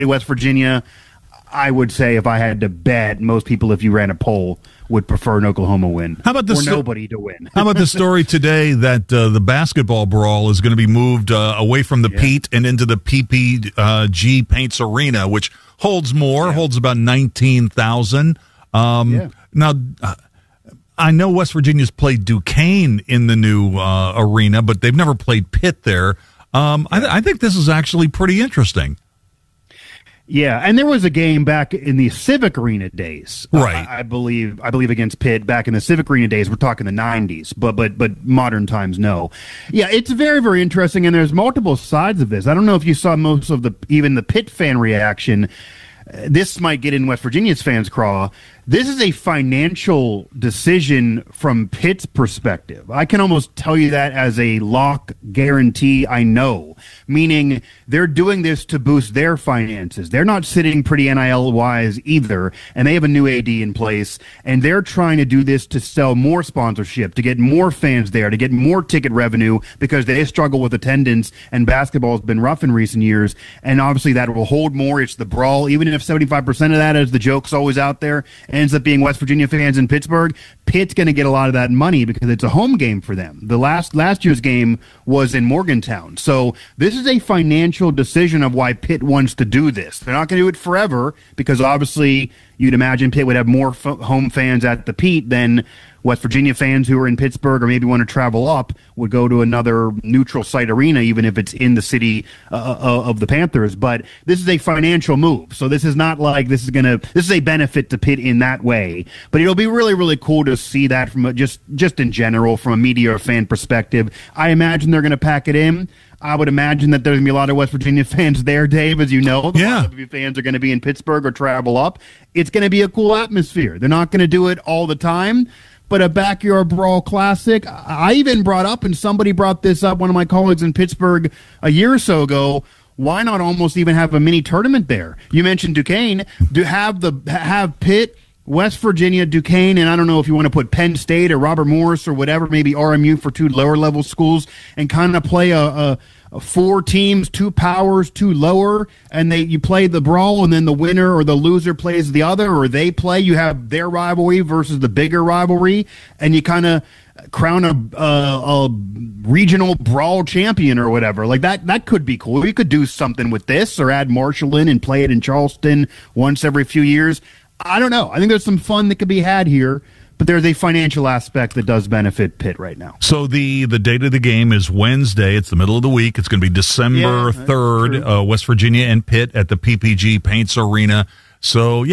West Virginia, I would say if I had to bet, most people, if you ran a poll, would prefer an Oklahoma win. How about or nobody to win? How about the story today that the basketball brawl is going to be moved away from the Pete and into the PPG Paints Arena, which holds more, holds about 19,000. Now, I know West Virginia's played Duquesne in the new arena, but they've never played Pitt there. I think this is actually pretty interesting. Yeah, and there was a game back in the Civic Arena days, right? I believe against Pitt back in the Civic Arena days. We're talking the '90s, but modern times, no. Yeah, it's very, very interesting, and there's multiple sides of this. I don't know if you saw most of even the Pitt fan reaction. This might get in West Virginia's fans' craw. This is a financial decision from Pitt's perspective. I can almost tell you that as a lock guarantee, I know. Meaning they're doing this to boost their finances. They're not sitting pretty NIL-wise either, and they have a new AD in place, and they're trying to do this to sell more sponsorship, to get more fans there, to get more ticket revenue, because they struggle with attendance, and basketball has been rough in recent years, and obviously that will hold more. It's the brawl. Even if 75% of that, as the joke's always out there, ends up being West Virginia fans in Pittsburgh, Pitt's going to get a lot of that money because it's a home game for them. The last year's game was in Morgantown. So this is a financial decision of why Pitt wants to do this. They're not going to do it forever because obviously you'd imagine Pitt would have more home fans at the Pete than West Virginia fans who are in Pittsburgh or maybe want to travel up would go to another neutral site arena, even if it's in the city of the Panthers. But this is a financial move. So this is not like this is a benefit to Pitt in that way. But it'll be really, really cool to see that from just in general, from a media or fan perspective. I imagine they're going to pack it in. I would imagine that there's going to be a lot of West Virginia fans there, Dave, as you know. A lot of you fans are going to be in Pittsburgh or travel up. It's going to be a cool atmosphere. They're not going to do it all the time, but a backyard brawl classic. I even brought up, and somebody brought this up, one of my colleagues in Pittsburgh a year or so ago, why not almost even have a mini tournament there? You mentioned Duquesne. Have Pitt, West Virginia, Duquesne, and I don't know if you want to put Penn State or Robert Morris or whatever, maybe RMU for two lower level schools, and kind of play a 4 teams, 2 powers, 2 lower, and you play the brawl, and then the winner or the loser plays the other, or they play. You have their rivalry versus the bigger rivalry, and you kind of crown a regional brawl champion or whatever. Like that could be cool. You could do something with this, or add Marshall in and play it in Charleston once every few years. I don't know. I think there's some fun that could be had here, but there's a financial aspect that does benefit Pitt right now. So the date of the game is Wednesday. It's the middle of the week. It's going to be December 3rd, West Virginia and Pitt at the PPG Paints Arena. So,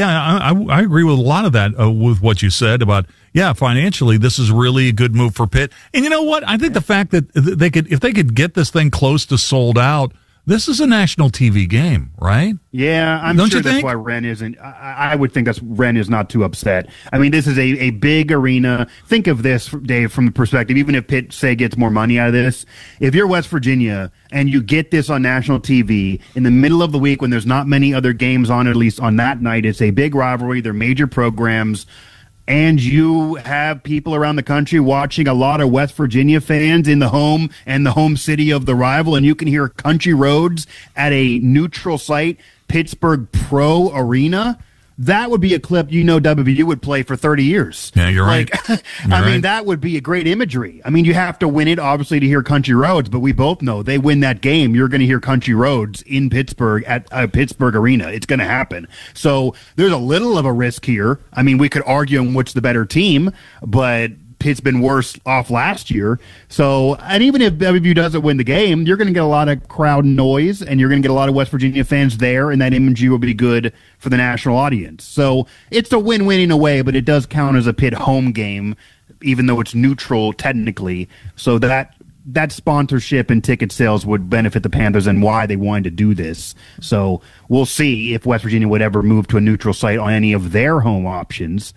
I agree with a lot of that, with what you said about, financially, this is really a good move for Pitt. And you know what? I think the fact that if they could get this thing close to sold out, this is a national TV game, right? Yeah, I'm sure that's why Ren isn't. I would think Ren is not too upset. I mean, this is a big arena. Think of this, Dave, from the perspective, even if Pitt, say, gets more money out of this. If you're West Virginia and you get this on national TV in the middle of the week when there's not many other games on, at least on that night, it's a big rivalry. They're major programs. And you have people around the country watching, a lot of West Virginia fans in the home and the home city of the rival, and you can hear Country Roads at a neutral site, Pittsburgh Pro Arena. That would be a clip WVU would play for 30 years. Yeah, you're right. I mean, that would be a great imagery. I mean, you have to win it, obviously, to hear Country Roads, but we both know they win that game, you're going to hear Country Roads in Pittsburgh at a Pittsburgh Arena. It's going to happen. So there's a little of a risk here. I mean, we could argue on which the better team, but Pitt's been worse off last year. So, and even if WVU doesn't win the game, you're going to get a lot of crowd noise, and you're going to get a lot of West Virginia fans there, and that imagery will be good for the national audience. So it's a win-win in a way, but it does count as a Pitt home game, even though it's neutral technically. So that sponsorship and ticket sales would benefit the Panthers and why they wanted to do this. So we'll see if West Virginia would ever move to a neutral site on any of their home options.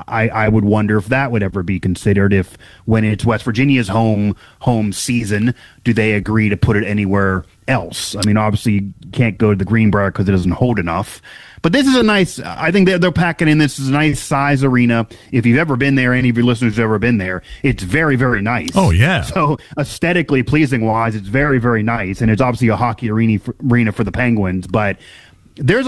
I would wonder if that would ever be considered, if when it's West Virginia's home season, do they agree to put it anywhere else? I mean, obviously you can't go to the Greenbrier because it doesn't hold enough. But this is a nice, I think they're packing in, this is a nice size arena. If you've ever been there, any of your listeners have ever been there, it's very, very nice. Oh, yeah. So aesthetically pleasing wise, it's very, very nice. And it's obviously a hockey arena for the Penguins, but there's